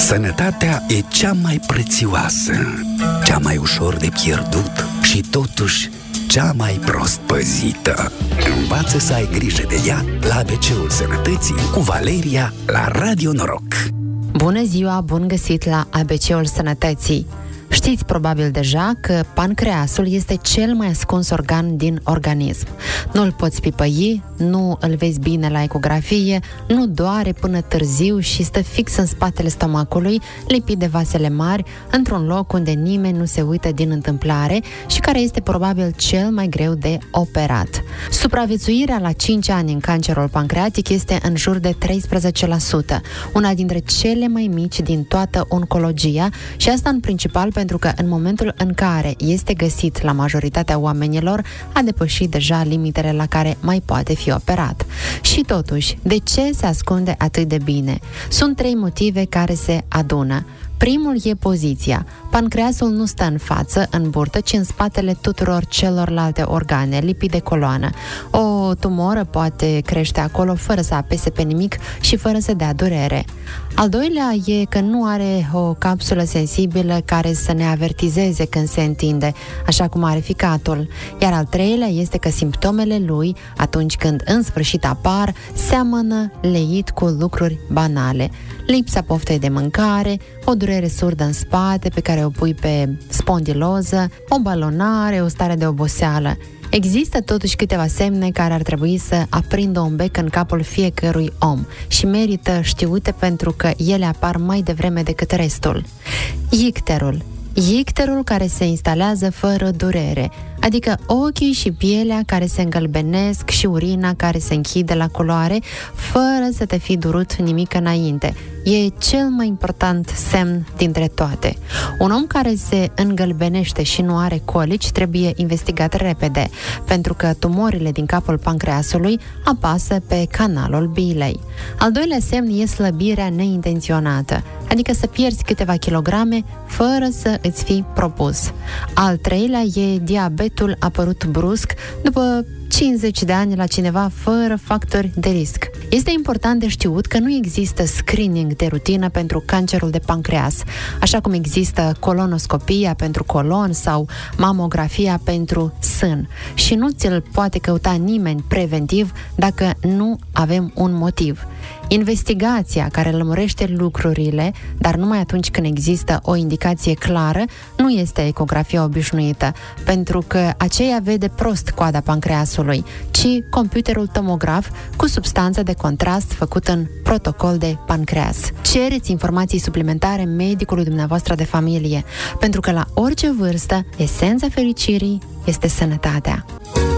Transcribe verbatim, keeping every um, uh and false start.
Sănătatea e cea mai prețioasă, cea mai ușor de pierdut și totuși cea mai prost păzită. Învață să ai grijă de ea la A B C-ul Sănătății cu Valeria la Radio Noroc. Bună ziua, bun găsit la A B C-ul Sănătății. Știți probabil deja că pancreasul este cel mai ascuns organ din organism. Nu îl poți pipăi, nu îl vezi bine la ecografie, nu doare până târziu și stă fix în spatele stomacului, lipit de vasele mari, într-un loc unde nimeni nu se uită din întâmplare și care este probabil cel mai greu de operat. Supraviețuirea la cinci ani în cancerul pancreatic este în jur de treisprezece la sută, una dintre cele mai mici din toată oncologia, și asta în principal pentru că în momentul în care este găsit la majoritatea oamenilor, a depășit deja limitele la care mai poate fi operat. Și totuși, de ce se ascunde atât de bine? Sunt trei motive care se adună. Primul e poziția. Pancreasul nu stă în față, în burtă, ci în spatele tuturor celorlalte organe, lipit de coloană. O tumoră poate crește acolo fără să apese pe nimic și fără să dea durere. Al doilea e că nu are o capsulă sensibilă care să ne avertizeze când se întinde, așa cum are ficatul. Iar al treilea este că simptomele lui, atunci când în sfârșit apar, seamănă leit cu lucruri banale. Lipsa poftei de mâncare, o durere surdă în spate pe care o pui pe spondiloză, o balonare, o stare de oboseală. Există totuși câteva semne care ar trebui să aprindă un bec în capul fiecărui om și merită știute pentru că ele apar mai devreme decât restul. Icterul. Icterul care se instalează fără durere, adică ochii și pielea care se îngălbenesc și urina care se închide la culoare, fără să te fi durut nimic înainte. E cel mai important semn dintre toate. Un om care se îngălbenește și nu are colici trebuie investigat repede, pentru că tumorile din capul pancreasului apasă pe canalul bilei. Al doilea semn e slăbirea neintenționată, adică să pierzi câteva kilograme fără să îți fi propus. Al treilea e diabetul apărut brusc după cincizeci de ani la cineva fără factori de risc. Este important de știut că nu există screening de rutină pentru cancerul de pancreas, așa cum există colonoscopia pentru colon sau mamografia pentru sân. Și nu ți-l poate căuta nimeni preventiv dacă nu avem un motiv. Investigația care lămurește lucrurile, dar numai atunci când există o indicație clară, nu este ecografia obișnuită, pentru că aceea vede prost coada pancreasului, ci computerul tomograf cu substanță de contrast făcut în protocol de pancreas. Cereți informații suplimentare medicului dumneavoastră de familie, pentru că la orice vârstă, esența fericirii este sănătatea.